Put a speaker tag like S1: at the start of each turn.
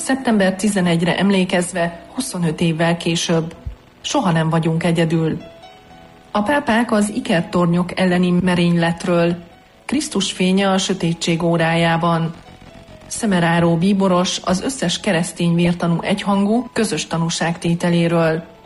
S1: Szeptember 11-re emlékezve 25 évvel később. Soha nem vagyunk egyedül. A pápák az ikertornyok elleni merényletről. Krisztus fénye a sötétség órájában. Szemeráró bíboros az összes keresztény vértanú egyhangú, közös tanúságtételéről.